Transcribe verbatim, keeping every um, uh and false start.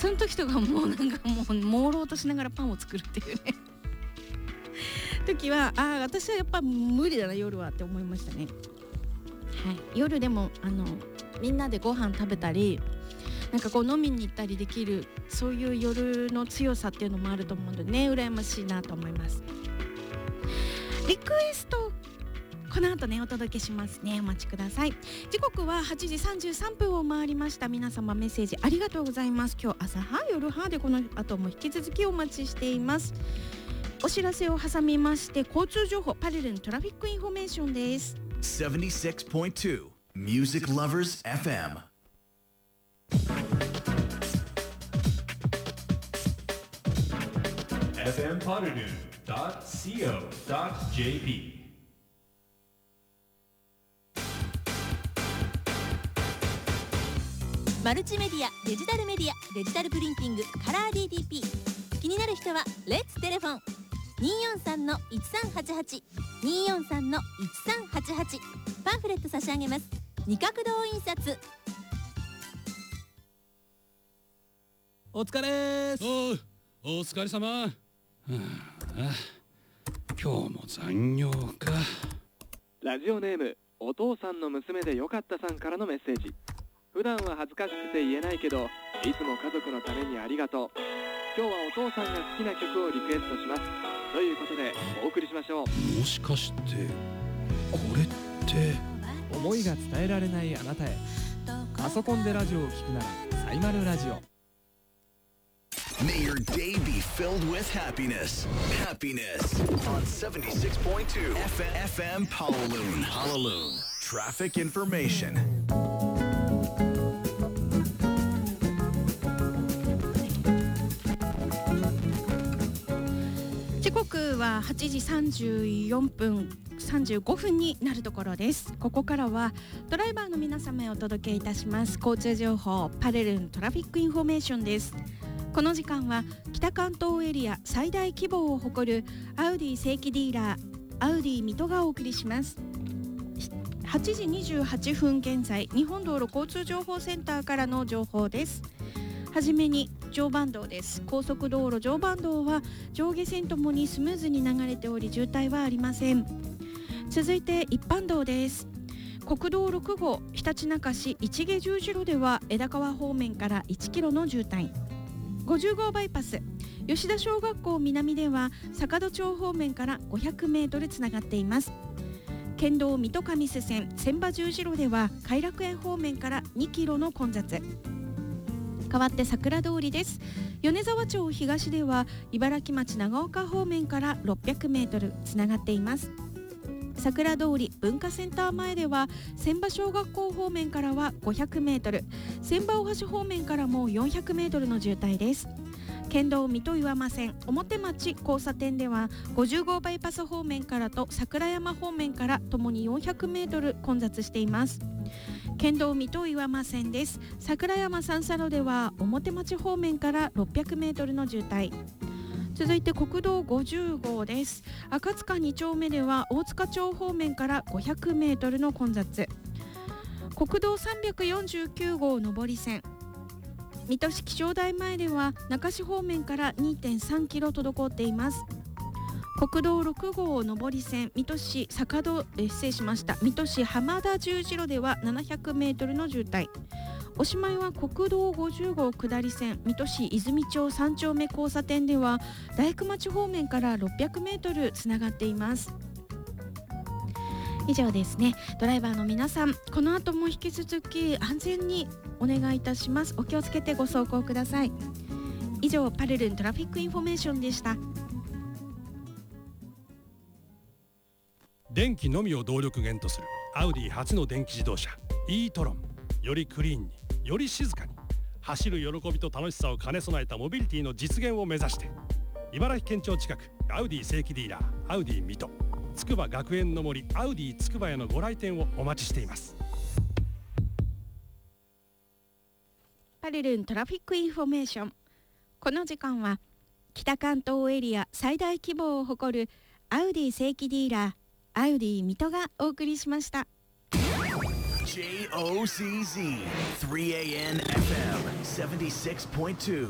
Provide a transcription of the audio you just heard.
その時とかもうなんかもう朦朧としながらパンを作るっていうね時はあ私はやっぱ無理だな夜はって思いましたね。はい、夜でもあのみんなでご飯食べたりなんかこう飲みに行ったりできるそういう夜の強さっていうのもあると思うのでね羨ましいなと思います。リクエストこの後ねお届けしますね。お待ちください。時刻ははちじさんじゅうさんぷんを回りました。皆様メッセージありがとうございます。今日朝は夜はでこの後も引き続きお待ちしています。お知らせを挟みまして交通情報パレルのトラフィックインフォメーションです。 セブンティシックスポイントツー Music Lovers エフエムエフエム パレル ドット シーオー ドット ジェーピーマルチメディア、デジタルメディア、デジタルプリンティング、カラー ディーティーピー 気になる人はレッツテレフォン にーよんさんのいちさんはちはち にーよんさんのいちさんはちはち パンフレット差し上げます。二角堂印刷。 お疲れーす。 おうお疲れ様。はあ、今日も残業か。 ラジオネームお父さんの娘でよかったさんからのメッセージ。普段は恥ずかしくて言えないけどいつも家族のためにありがとう。今日はお父さんが好きな曲をリクエストしますということでお送りしましょう。 もしかしてこれって思いが伝えられないあなたへ。パソコンでラジオを聞くならサイマルラジオ。 May your day be filled with happiness. Happiness on セブンティシックスポイントツー エフエム Pawaloon. Pawaloon. Traffic information. 時刻ははちじさんじゅうよんぷんさんじゅうごふんになるところです。ここからはドライバーの皆様へお届けいたします交通情報パレルントラフィックインフォメーションです。この時間は北関東エリア最大規模を誇るアウディ正規ディーラーアウディ水戸がお送りします。はちじにじゅうはっぷん現在日本道路交通情報センターからの情報です。はじめに常磐道です。高速道路常磐道は上下線ともにスムーズに流れており渋滞はありません。続いて一般道です。国道ろくごうひたちなか市市毛十字路では枝川方面からいちキロの渋滞。ごじゅうごうバイパス吉田小学校南では坂戸町方面からごひゃくメートルつながっています。県道水戸上須線千葉十字路では偕楽園方面からにキロの混雑。代わって桜通りです。米沢町東では茨城町長岡方面からろっぴゃくメートルつながっています。桜通り文化センター前では千葉小学校方面からはごひゃくメートル、千葉大橋方面からもよんひゃくメートルの渋滞です。県道水戸岩間線表町交差点ではごじゅうごうバイパス方面からと桜山方面からともによんひゃくメートル混雑しています。県道水戸岩間線です。桜山三叉路では表町方面からろっぴゃくメートルの渋滞。続いて国道ごじゅうごうです。赤塚に丁目では大塚町方面からごひゃくメートルの混雑。国道さんびゃくよんじゅうきゅうごう上り線水戸市気象台前では中市方面から にてんさんキロ滞っています。国道ろくごう上り線水戸市坂戸え失礼しました水戸市浜田十字路ではななひゃくメートルの渋滞。おしまいは国道ごじゅうごう下り線水戸市泉町三丁目交差点では大工町方面からろっぴゃくメートルつながっています。以上ですね。ドライバーの皆さんこの後も引き続き安全にお願いいたします。お気をつけてご走行ください。以上パレルントラフィックインフォメーションでした。 電気のみを動力源とするアウディ初の電気自動車 e トロン。よりクリーンにより静かに走る喜びと楽しさを兼ね備えたモビリティの実現を目指して茨城県庁近くアウディ正規ディーラーアウディ水戸つくば学園の森アウディつくばへのご来店をお待ちしています。 パレルントラフィックインフォメーション。この時間は北関東エリア最大規模を誇るアウディ正規ディーラーアウディ水戸がお送りしました。 ジェイオーシーズー スリーエーエヌエフエム セブンティシックスポイントツー